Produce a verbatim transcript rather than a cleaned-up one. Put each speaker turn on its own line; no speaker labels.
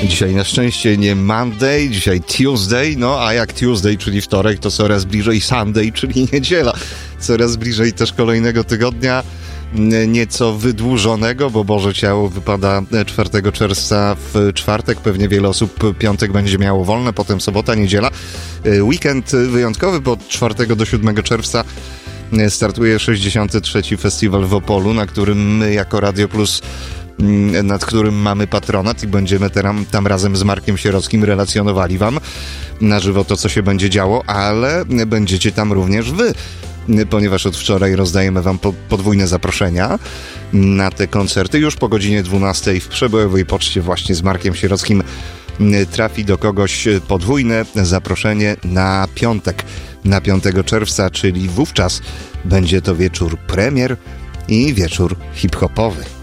Dzisiaj na szczęście nie Monday, dzisiaj Tuesday, no a jak Tuesday, czyli wtorek, to coraz bliżej Sunday, czyli niedziela. Coraz bliżej też kolejnego tygodnia, nieco wydłużonego, bo Boże Ciało wypada czwartego czerwca w czwartek. Pewnie wiele osób piątek będzie miało wolne, potem sobota, niedziela. Weekend wyjątkowy, bo od czwartego do siódmego czerwca startuje sześćdziesiąty trzeci Festiwal w Opolu, na którym my jako Radio Plus, nad którym mamy patronat i będziemy tam, tam razem z Markiem Sierockim relacjonowali wam na żywo to, co się będzie działo, ale będziecie tam również wy, ponieważ od wczoraj rozdajemy wam po, podwójne zaproszenia na te koncerty. Już po godzinie dwunastej w przebojowej poczcie właśnie z Markiem Sierockim trafi do kogoś podwójne zaproszenie na piątek, na piątego czerwca, czyli wówczas będzie to wieczór premier i wieczór hip-hopowy.